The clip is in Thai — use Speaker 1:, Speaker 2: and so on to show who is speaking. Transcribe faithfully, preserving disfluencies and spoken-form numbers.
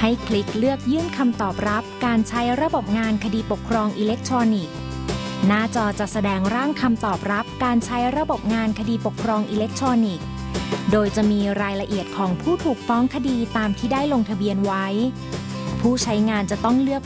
Speaker 1: ให้คลิกเลือกยื่นคำตอบรับการใช้ระบบงานคดีปกครองอิเล็กทรอนิกส์หน้าจอจะแสดงร่างคำตอบรับการใช้ระบบงานคดีปกครองอิเล็กทรอนิกส์โดยจะมีรายละเอียดของผู้ถูกฟ้องคดีตามที่ได้ลงทะเบียนไว้ผู้ใช้งานจะต้องเลือก